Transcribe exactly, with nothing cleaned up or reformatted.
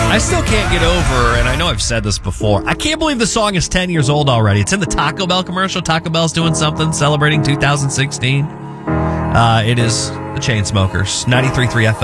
I still can't get over, and I know I've said this before, I can't believe the song is ten years old already. It's in the Taco Bell commercial. Taco Bell's doing something, celebrating two thousand sixteen. Uh, it is the Chainsmokers, ninety-three point three F M.